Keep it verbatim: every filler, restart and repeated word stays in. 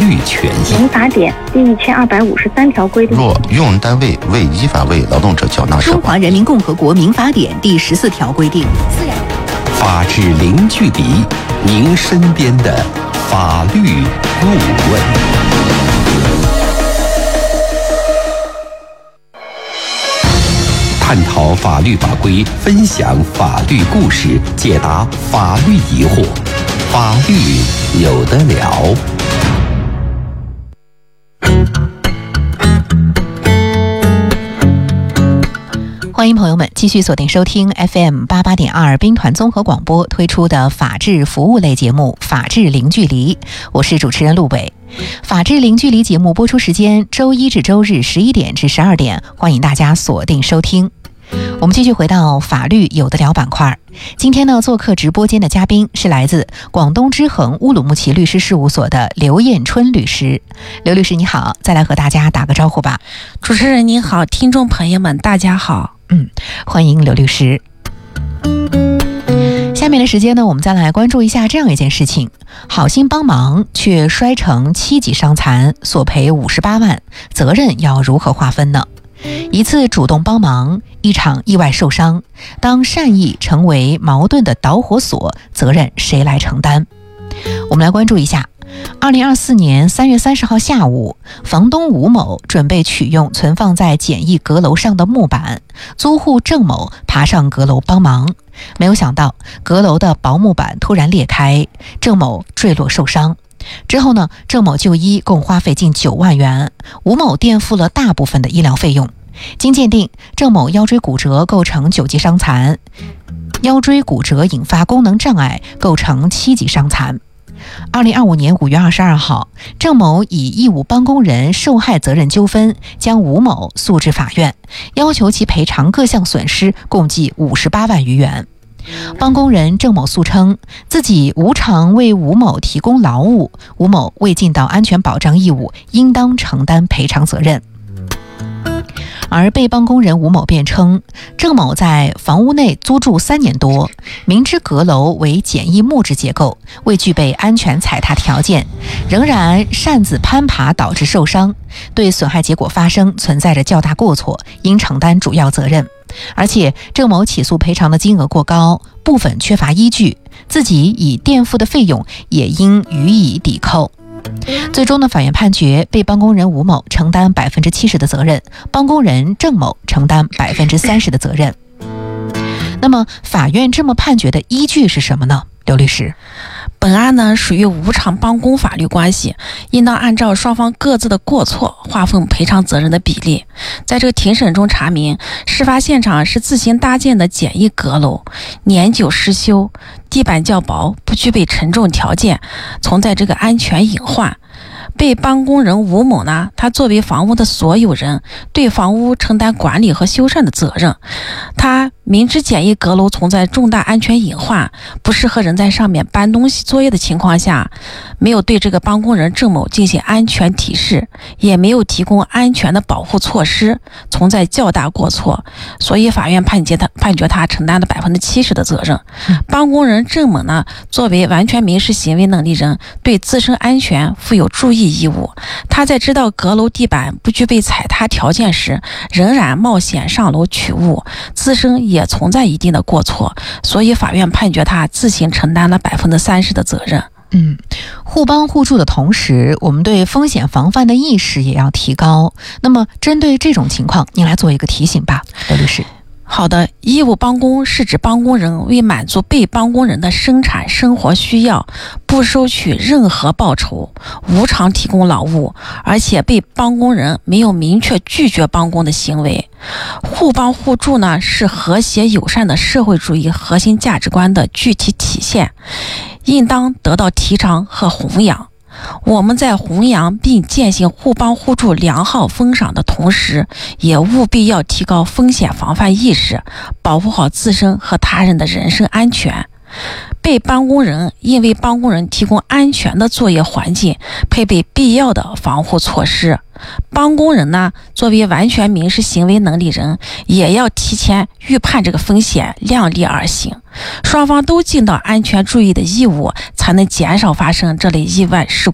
律权益。 民法典第一千二百五十三条规定， 若用人单位未依法为劳动者缴纳社保。 中华人民共和国民法典第十四条规定， 法治零距离，您身边的法律顾问。探讨法律法规，分享法律故事，解答法律疑惑，法律有得聊。 欢迎朋友们继续锁定收听 F M 八八点二兵团综合广播推出的法治服务类节目《法治零距离》，我是主持人陆伟。法治零距离节目播出时间周一至周日十一点至十二点，欢迎大家锁定收听。我们继续回到法律有得聊板块。今天呢，做客直播间的嘉宾是来自广东之恒乌鲁木齐律师事务所的刘艳春律师。刘律师你好，再来和大家打个招呼吧。 主持人您好，听众朋友们大家好。 嗯，欢迎刘律师。下面的时间呢，我们再来关注一下这样一件事情：好心帮忙却摔成七级伤残，索赔五十八万，责任要如何划分呢？一次主动帮忙，一场意外受伤，当善意成为矛盾的导火索，责任谁来承担？我们来关注一下。二零二四年三月三十号下午，房东吴某准备取用存放在简易阁楼上的木板，租户郑某爬上阁楼帮忙，没有想到阁楼的薄木板突然裂开，郑某坠落受伤。之后呢，郑某就医共花费近九万元，吴某垫付了大部分的医疗费用。经鉴定，郑某腰椎骨折构成九级伤残，腰椎骨折引发功能障碍构成七级伤残。二零二五年五月二十二号，郑某以义务帮工人受害责任纠纷将吴某诉至法院，要求其赔偿各项损失共计五十八万余元。帮工人郑某诉称，自己无偿为吴某提供劳务，吴某未尽到安全保障义务，应当承担赔偿责任。而被帮工人吴某辩称，郑某在房屋内租住三年多，明知阁楼为简易木质结构，未具备安全踩踏条件，仍然擅自攀爬导致受伤，对损害结果发生存在着较大过错，应承担主要责任。而且郑某起诉赔偿的金额过高，部分缺乏依据，自己已垫付的费用也应予以抵扣。最终呢，法院判决被帮工人吴某承担百分之七十的责任，帮工人郑某承担百分之三十的责任。那么，法院这么判决的依据是什么呢？刘律师， 本案呢属于无偿帮工法律关系，应当按照双方各自的过错划分赔偿责任的比例。在这个庭审中查明，事发现场是自行搭建的简易阁楼，年久失修，地板较薄，不具备承重条件，存在这个安全隐患。被帮工人吴某呢，他作为房屋的所有人，对房屋承担管理和修缮的责任。他明知简易阁楼存在重大安全隐患，不适合人在上面搬东西作业的情况下，没有对这个帮工人郑某进行安全提示，也没有提供安全的保护措施，存在较大过错，所以法院判决他判决他承担了百分之七十的责任。帮工人郑某呢，作为完全民事行为能力人，对自身安全负有注意义务。他在知道阁楼地板不具备踩踏条件时，仍然冒险上楼取物，自身也存在一定的过错，所以法院判决他自行承担了百分之三十的责任。 嗯，互帮互助的同时，我们对风险防范的意识也要提高。那么，针对这种情况，您来做一个提醒吧，刘律师。 好的，义务帮工是指帮工人为满足被帮工人的生产生活需要，不收取任何报酬，无偿提供劳务，而且被帮工人没有明确拒绝帮工的行为。互帮互助呢，是和谐友善的社会主义核心价值观的具体体现，应当得到提倡和弘扬。我们在弘扬并践行互帮互助良好风尚的同时，也务必要提高风险防范意识，保护好自身和他人的人身安全。被帮工人应为帮工人提供安全的作业环境，配备必要的防护措施。帮工人呢，作为完全民事行为能力人，也要提前预判这个风险，量力而行。双方都尽到安全注意的义务，才能减少发生这类意外事故。